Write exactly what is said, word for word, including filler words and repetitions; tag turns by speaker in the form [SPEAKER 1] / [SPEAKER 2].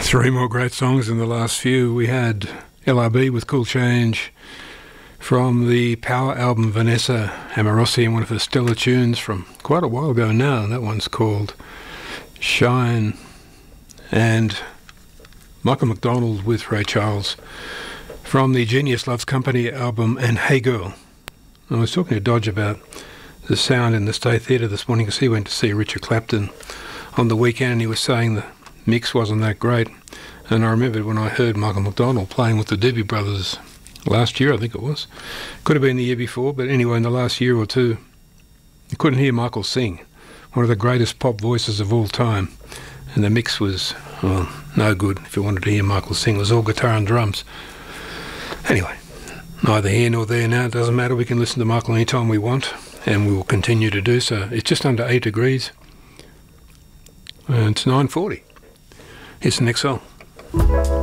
[SPEAKER 1] Three more great songs in the last few. We had L R B with Cool Change from the Power album, Vanessa Amorosi, and one of her stellar tunes from quite a while ago now, and that one's called Shine. And Michael McDonald with Ray Charles from the Genius Loves Company album and Hey Girl. I was talking to Dodge about the sound in the State Theatre this morning because he went to see Richard Clapton on the weekend, and he was saying the mix wasn't that great. And I remembered when I heard Michael McDonald playing with the Doobie Brothers last year, I think it was. Could have been the year before, but anyway, in the last year or two, you couldn't hear Michael sing. One of the greatest pop voices of all time. And the mix was, well, no good if you wanted to hear Michael sing. It was all guitar and drums. Anyway, neither here nor there now. It doesn't matter. We can listen to Michael anytime we want, and we will continue to do so. It's just under eight degrees. And it's nine forty. Here's the next song.